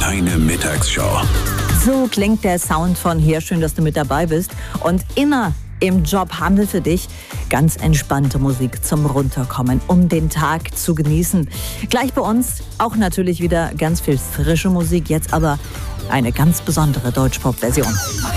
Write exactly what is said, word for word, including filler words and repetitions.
Deine Mittagsshow. So klingt der Sound von hier. Schön, dass du mit dabei bist. Und immer im Job haben wir für dich ganz entspannte Musik zum Runterkommen, um den Tag zu genießen. Gleich bei uns auch natürlich wieder ganz viel frische Musik, jetzt aber eine ganz besondere Deutschpop-Version.